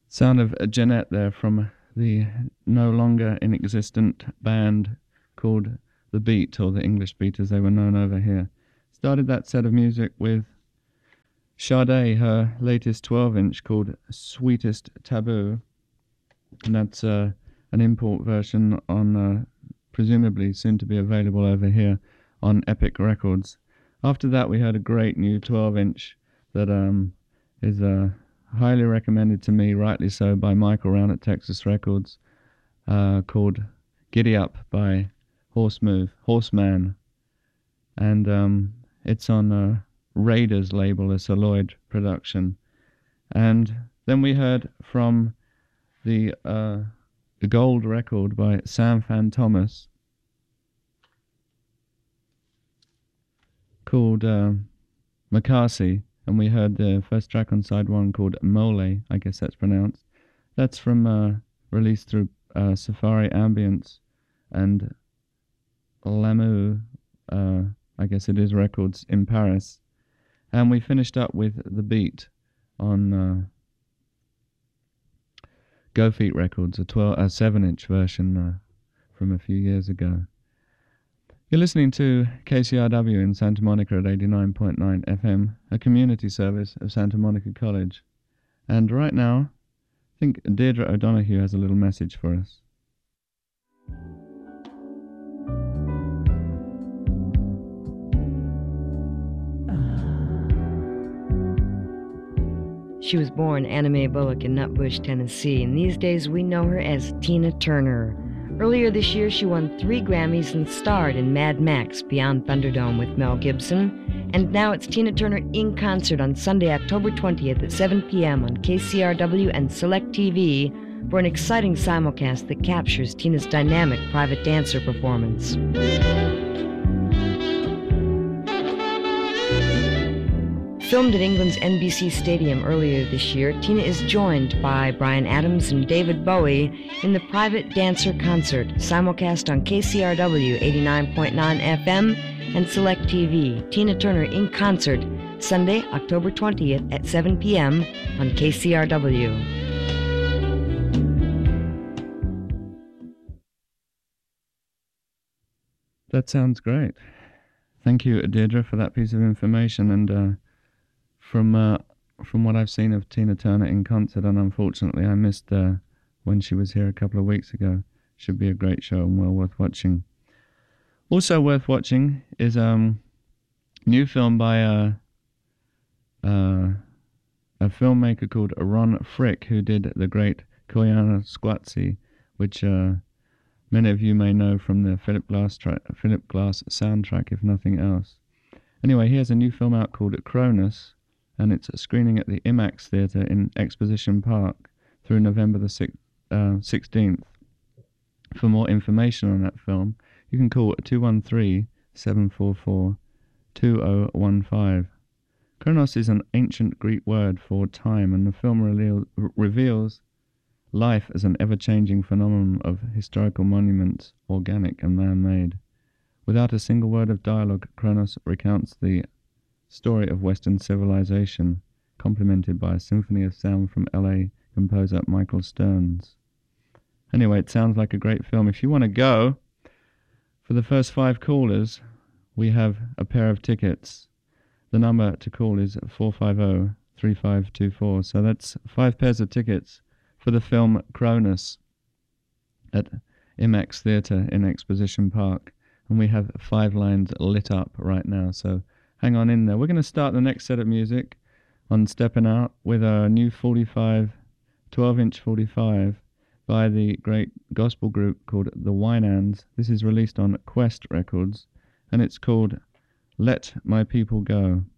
Sound of Jeanette there from the no longer in existent band called The Beat, or the English Beat as they were known over here. Started that set of music with Sade, her latest 12-inch called Sweetest Taboo, and that's an import version on presumably soon to be available over here on Epic Records. After that we heard a great new 12-inch that is highly recommended to me, rightly so, by Michael Round at Texas Records, called Giddy Up by Horseman, and it's on Raiders label, a Soloid production. And then we heard from the Gold record by Sam Fan Thomas called Makasi, and we heard the first track on side one called Mole, I guess that's pronounced. That's from released through Safari Ambience and Lamu, I guess it is, records in Paris. And we finished up with The Beat on Go Feet Records, a 7-inch version from a few years ago. You're listening to KCRW in Santa Monica at 89.9 FM, a community service of Santa Monica College. And right now, I think Deirdre O'Donoghue has a little message for us. She was born Anna Mae Bullock in Nutbush, Tennessee, and these days we know her as Tina Turner. Earlier this year, she won 3 Grammys and starred in Mad Max Beyond Thunderdome with Mel Gibson. And now it's Tina Turner in concert on Sunday, October 20th at 7 p.m. on KCRW and Select TV for an exciting simulcast that captures Tina's dynamic private dancer performance. Filmed at England's NBC Stadium earlier this year, Tina is joined by Bryan Adams and David Bowie in the Private Dancer Concert, simulcast on KCRW 89.9 FM and Select TV. Tina Turner in concert, Sunday, October 20th at 7 p.m. on KCRW. That sounds great. Thank you, Deirdre, for that piece of information. And from what I've seen of Tina Turner in concert, and unfortunately I missed when she was here a couple of weeks ago, should be a great show and well worth watching. Also worth watching is new film by a filmmaker called Ron Frick, who did the great Koyana Squatsi, which many of you may know from the Philip Glass soundtrack, if nothing else. Anyway, he has a new film out called Cronus, and it's screening at the IMAX Theatre in Exposition Park through November the 16th. For more information on that film, you can call 213-744-2015. Chronos is an ancient Greek word for time, and the film reveals life as an ever-changing phenomenon of historical monuments, organic and man-made. Without a single word of dialogue, Chronos recounts the story of Western civilization, complemented by a symphony of sound from LA composer Michael Stearns. Anyway, it sounds like a great film. If you want to go, for the first 5 callers, we have a pair of tickets. The number to call is 450-3524. So that's 5 pairs of tickets for the film Cronus at IMAX Theatre in Exposition Park. And we have 5 lines lit up right now, so hang on in there. We're going to start the next set of music on Steppin' Out with a new 12-inch 45 by the great gospel group called The Winans. This is released on Quest Records, and it's called Let My People Go.